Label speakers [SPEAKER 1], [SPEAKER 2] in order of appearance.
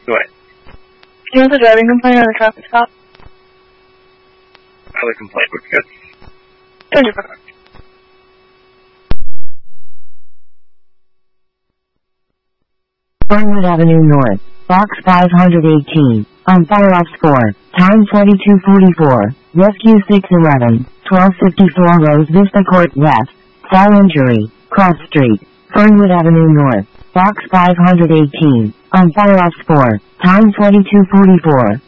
[SPEAKER 1] What?
[SPEAKER 2] Do you want the driving complaint or the traffic stop?
[SPEAKER 1] The complaint would be good.
[SPEAKER 2] Turn your phone on.
[SPEAKER 3] Fernwood Avenue North, Box 518, on fire-off score, time 4244, rescue 611, 1254 Rose Vista Court West, fall injury, cross street, Fernwood Avenue North, Box 518, on fire-off score, time 2244.